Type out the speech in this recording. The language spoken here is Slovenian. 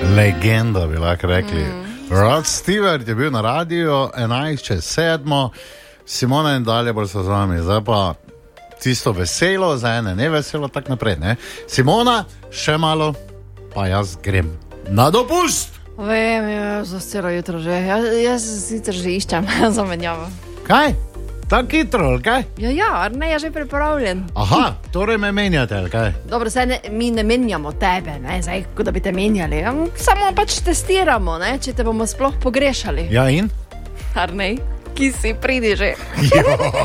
Legenda bi lahko rekli. Rod Stewart je bil na radiju 11:07, Simona in dalje bolj so z vami, zdaj pa tisto veselo, za ene ne veselo, tak naprej, ne? Simona, še malo, pa jaz grem na dopust. Vem, za celo jutro že, jaz sicer že iščem zamenjavo. Kaj? Tako hitro, ali kaj? Ja, ne, je že pripravljen. Aha, torej me menjate, ali kaj? Dobro, mi ne menjamo tebe, ne, zdaj, kot da bi te menjali. Samo pač testiramo, ne, če te bomo sploh pogrešali. Ja in? Arnej, ki si, pridi že. Jo.